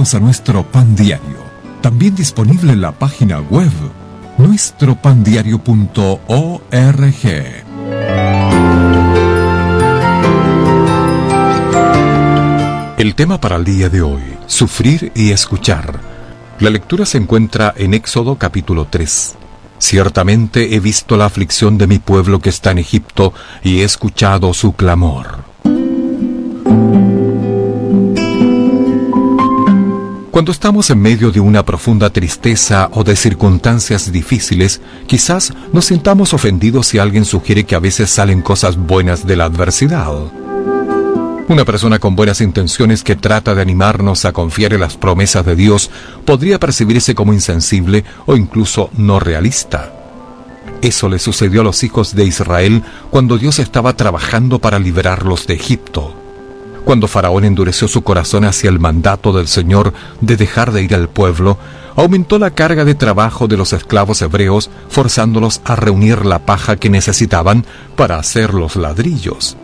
invitamos a nuestro pan diario, también disponible en la página web nuestropandiario.org. El tema para el día de hoy: sufrir y escuchar. La lectura se encuentra en Éxodo capítulo 3. Ciertamente he visto la aflicción de mi pueblo que está en Egipto y he escuchado su clamor. Cuando estamos en medio de una profunda tristeza o de circunstancias difíciles, quizás nos sintamos ofendidos si alguien sugiere que a veces salen cosas buenas de la adversidad. Una persona con buenas intenciones que trata de animarnos a confiar en las promesas de Dios podría percibirse como insensible o incluso no realista. Eso le sucedió a los hijos de Israel cuando Dios estaba trabajando para liberarlos de Egipto. Cuando Faraón endureció su corazón hacia el mandato del Señor de dejar de ir al pueblo, aumentó la carga de trabajo de los esclavos hebreos, forzándolos a reunir la paja que necesitaban para hacer los ladrillos.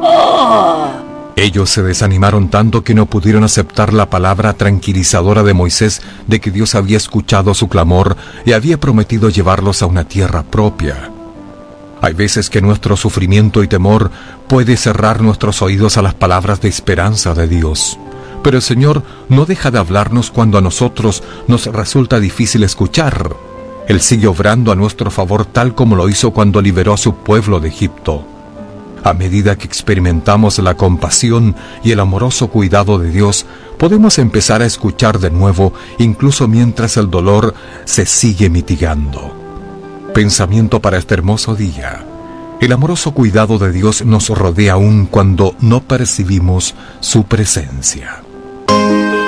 Ellos se desanimaron tanto que no pudieron aceptar la palabra tranquilizadora de Moisés de que Dios había escuchado su clamor y había prometido llevarlos a una tierra propia. Hay veces que nuestro sufrimiento y temor puede cerrar nuestros oídos a las palabras de esperanza de Dios. Pero el Señor no deja de hablarnos cuando a nosotros nos resulta difícil escuchar. Él sigue obrando a nuestro favor tal como lo hizo cuando liberó a su pueblo de Egipto. A medida que experimentamos la compasión y el amoroso cuidado de Dios, podemos empezar a escuchar de nuevo, incluso mientras el dolor se sigue mitigando. Pensamiento para este hermoso día: el amoroso cuidado de Dios nos rodea aún cuando no percibimos su presencia.